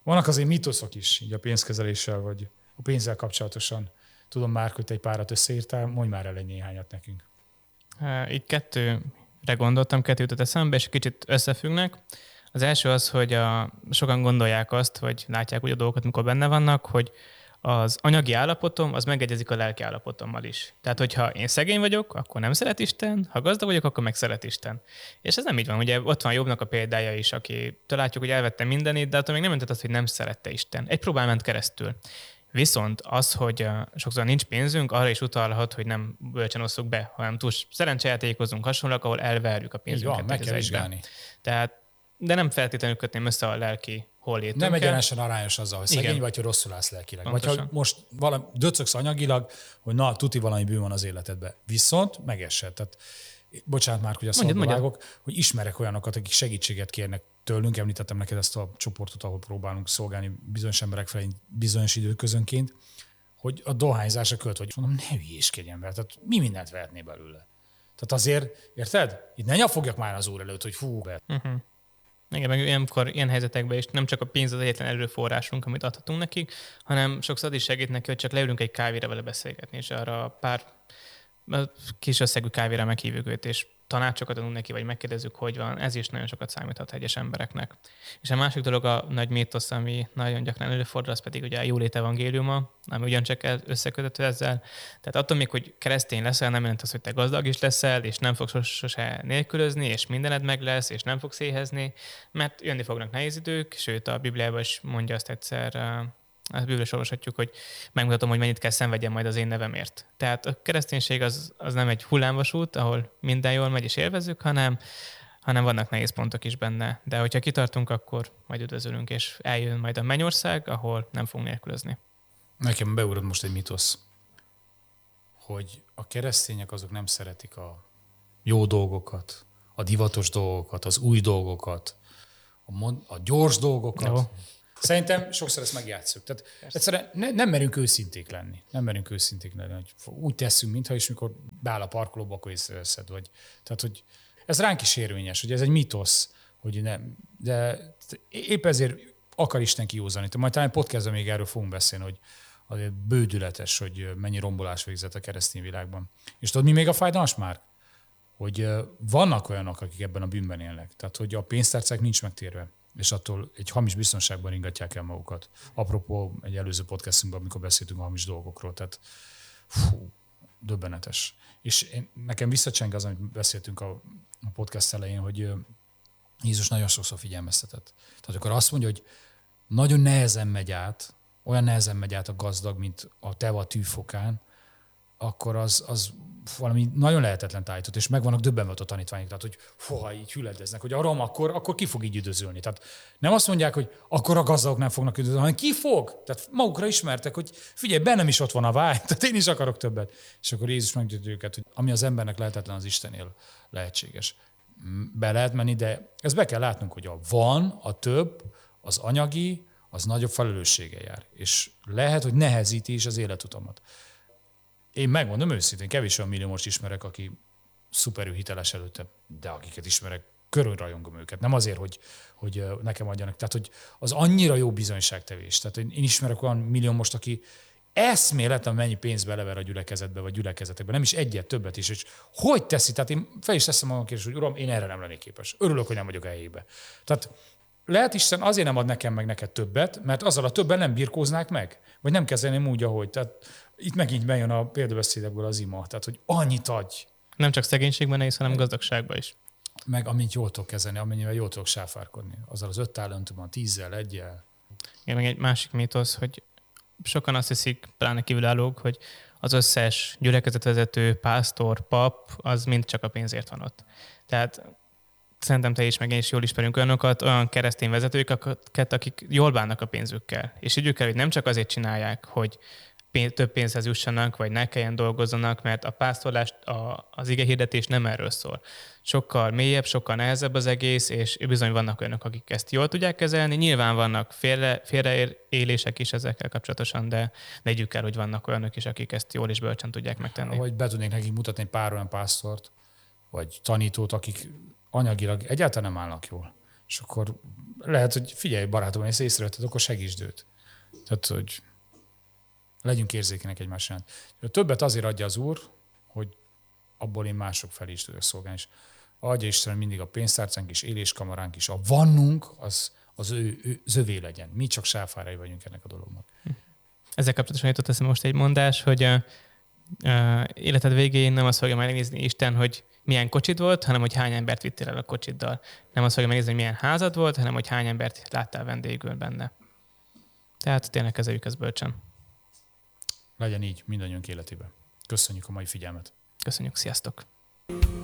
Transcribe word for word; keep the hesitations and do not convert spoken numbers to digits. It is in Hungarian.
Vannak azért mítoszok is, így a pénzkezeléssel, vagy a pénzzel kapcsolatosan. Tudom már, hogy te egy párat összeírtál, mondj már el egy néhányat nekünk. Így kettőre gondoltam, kettő jutott eszembe, és kicsit összefüggnek. Az első az, hogy a, sokan gondolják azt, vagy látják úgy a dolgokat, amikor benne vannak, hogy az anyagi állapotom, az megegyezik a lelki állapotommal is. Tehát, hogyha én szegény vagyok, akkor nem szeret Isten, ha gazdag vagyok, akkor meg szeret Isten. És ez nem így van. Ugye ott van Jobbnak a példája is, aki látjuk, hogy elvette mindenét, de attól még nem mondtad azt, hogy nem szerette Isten. Egy próbál ment keresztül. Viszont az, hogy sokszor nincs pénzünk, arra is utalhat, hogy nem bölcsen osszuk be, hanem túl szerencsejátékozunk hasonlók, ahol elverjük a pénzünket. Így van, meg kell vizsgálni. Tehát, de nem feltétlenül kötném össze a lelki hollétünkkel. Nem egyenesen arányos azzal, hogy szegény vagy, hogy rosszul állsz lelkileg. Pontosan. Vagy ha most valami, döcögsz anyagilag, hogy na, tuti valami bűn van az életedben. Viszont megesett. Tehát, bocsánat már, hogy a szabadba vágok, hogy ismerek olyanokat, akik segítséget kérnek tőlünk. Említettem neked ezt a csoportot, ahol próbálunk szolgálni bizonyos emberek felé bizonyos időközönként, hogy a dohányzásra költ, vagy mondom, ne hülyéskedjen vele, tehát mi mindent vehetné belőle. Tehát azért, érted? Itt ne nyafogjak már az úr előtt, hogy fú, be. Uh-huh. Igen, meg ilyenkor, ilyen helyzetekben is nem csak a pénz az egyetlen erőforrásunk, amit adhatunk nekik, hanem sokszor is segít neki, hogy csak leülünk egy kávéra vele beszélgetni, és arra pár kis összegű kávéra meghívjuk őt, és tanácsokat adunk neki, vagy megkérdezzük, hogy van. Ez is nagyon sokat számíthat egyes embereknek. És a másik dolog a nagy mítosz, ami nagyon gyakran előfordul, az pedig ugye a jólét evangéliuma, ami ugyancsak összeköthető ezzel. Tehát attól még, hogy keresztény leszel, nem jelent az, hogy te gazdag is leszel, és nem fogsz sose nélkülözni, és mindened meg lesz, és nem fogsz éhezni, mert jönni fognak nehéz idők, sőt a Bibliában is mondja azt egyszer, a Bibliában olvashatjuk, hogy megmutatom, hogy mennyit kell szenvedjen majd az én nevemért. Tehát a kereszténység az, az nem egy hullámvasút, ahol minden jól megy és élvezzük, hanem, hanem vannak nehéz pontok is benne. De hogyha kitartunk, akkor majd üdvözölünk, és eljön majd a mennyország, ahol nem fogunk nélkülözni. Nekem beugrott most egy mitosz, hogy a keresztények azok nem szeretik a jó dolgokat, a divatos dolgokat, az új dolgokat, a, mon- a gyors dolgokat. Jó. Szerintem sokszor ezt megjátszuk. Tehát egyszerűen ne, nem merünk őszinték lenni. Nem merünk őszinték lenni. Hogy úgy teszünk, mintha is, mikor beáll a parkolóba, akkor észreveszed. Vagy, tehát, hogy ez ránk is érvényes, hogy ez egy mitosz, hogy nem. De épp ezért akar Isten kiúzani. Majd talán podcastban még erről fogunk beszélni, hogy azért bődületes, hogy mennyi rombolás végzett a keresztény világban. És tudod, mi még a fájdalmas már? Hogy vannak olyanok, akik ebben a bűnben élnek. Tehát, hogy a pénztárcák nincs megtérve. És attól egy hamis biztonságban ringatják el magukat. Apropó egy előző podcastunkban, amikor beszéltünk a hamis dolgokról. Tehát fú, döbbenetes. És én, nekem visszacseng az, amit beszéltünk a, a podcast elején, hogy Jézus nagyon sokszor figyelmeztetett. Tehát akkor azt mondja, hogy nagyon nehezen megy át, olyan nehezen megy át a gazdag, mint a teva a tűfokán, akkor az, az valami nagyon lehetetlen állított, és meg vannak döbbenve a tanítványok, tehát hogy foha, így hüledeznek, hogy arra, akkor, akkor ki fog így üdvözölni. Tehát nem azt mondják, hogy akkor a gazdagok nem fognak üdvözölni, hanem ki fog? Tehát magukra ismertek, hogy figyelj, bennem is ott van a vágy, tehát én is akarok többet. És akkor Jézus meggyőzte őket, hogy ami az embernek lehetetlen, az Istennél lehetséges. Be lehet menni, de ezt be kell látnunk, hogy a van, a több, az anyagi, az nagyobb felelősséggel jár. És lehet, hogy nehezíti is az életutamat. Én megmondom őszintén, kevés olyan milliómost ismerek, aki szuperül hiteles előtte, de akiket ismerek, körülrajongom őket. Nem azért, hogy, hogy nekem adjanak. Tehát, hogy az annyira jó bizonyságtevés. Tehát én ismerek olyan milliómost, aki eszméletlen mennyi pénzt belever a gyülekezetbe, vagy gyülekezetekbe. Nem is egyet, többet is. És hogy teszi? Tehát én fel is teszem magam kérdést, hogy uram, én erre nem lennék képes. Örülök, hogy nem vagyok helyébe. Tehát lehet Isten azért nem ad nekem meg neked többet, mert azzal a többen nem birkóznák meg. Vagy nem kezelném úgy, ahogy. Tehát itt megint bejön a példabeszédekből az ima. Tehát, hogy annyit adj. Nem csak szegénységben nehéz, hanem gazdagságban is. Meg amint jól tudok kezelni, amennyivel jól tudok sáfárkodni. Azzal az öt talentumban, tízzel, egyel. Igen, meg egy másik mítosz, hogy sokan azt hiszik, pláne kívülállók, hogy az összes gyülekezetvezető, pásztor, pap, az mind csak a pénzért van ott. Tehát szerintem te is, meg én is jól ismerünk olyanokat, olyan keresztény vezetőket, akik jól bánnak a pénzükkel. És így kell, hogy nem csak azért csinálják, hogy pénz, több pénzhez jussanak, vagy ne kelljen dolgozzanak, mert a pásztorlás, a, az igehirdetés nem erről szól. Sokkal mélyebb, sokkal nehezebb az egész, és bizony vannak olyanok, akik ezt jól tudják kezelni. Nyilván vannak félre, félreélések is ezekkel kapcsolatosan, de legyük el, hogy vannak olyanok is, akik ezt jól és bölcsen tudják megtenni. Vagy be tudnék nekik mutatni egy pár olyan pásztort, vagy tanítót, akik anyagilag egyáltalán nem állnak jól. És akkor lehet, hogy figyelj, barátom, ezt észrevetted, akkor segítsd őt. Tehát, hogy legyünk érzékenyek egymás iránt. Többet azért adja az Úr, hogy abból én mások felé is tudok szolgálni. És adja Isten mindig a pénztárcánk is, éléskamaránk is. A vannunk, az, az, ő, ő, az övé legyen. Mi csak sáfárai vagyunk ennek a dolognak. Ezzel kapcsolatosan jutott eszembe most egy mondás, hogy a, a életed végén nem azt fogja megnézni Isten, hogy milyen kocsid volt, hanem hogy hány embert vittél el a kocsiddal. Nem azt fogja megnézni, hogy milyen házad volt, hanem hogy hány embert láttál vendégül benne. Tehát tényleg kezeljük ezt bölcsen. Legyen így mindannyiunk életében. Köszönjük a mai figyelmet. Köszönjük, sziasztok!